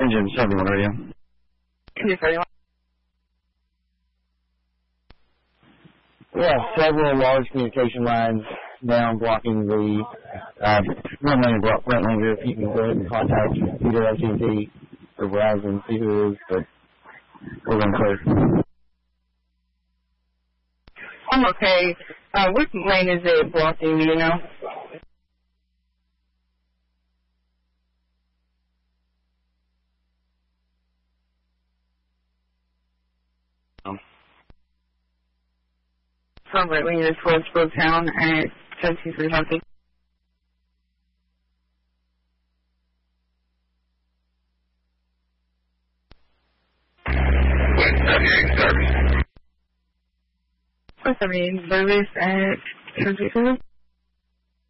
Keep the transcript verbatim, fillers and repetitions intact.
Engine seventy-one radio. Engine seventy-one. Yeah, several large communication lines down blocking the uh, one lane block right lane. If you can go ahead and contact either A T and T or Verizon, see who it is, but we're going to clear. I'm okay. Uh, which lane is it blocking, do you know? Um. From right lane is towards Town at seventeen three hundred. seventy-eight service. seventy-eight service at seventeen three hundred.